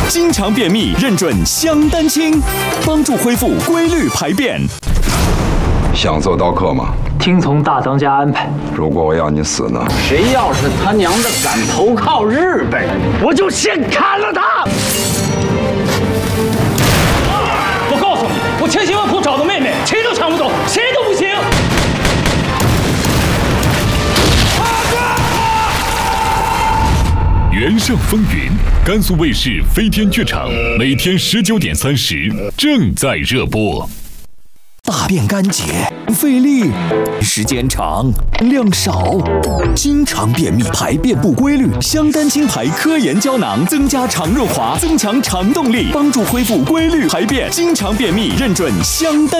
经常便秘认准香丹清，帮助恢复规律排便。 想做刀客吗？ 听从大当家安排。 如果我要你死呢？ 谁要是他娘的敢投靠日本人，我就先砍了他！ 我告诉你，我千辛万苦找的妹妹，谁都抢不走，谁都不行。 原上风云，甘肃卫视飞天剧场每天19:30正在热播。 大便干结，费力，时间长，量少，经常便秘，排便不规律。香丹清牌科研胶囊增加肠润滑，增强肠动力，帮助恢复规律排便。经常便秘认准香丹。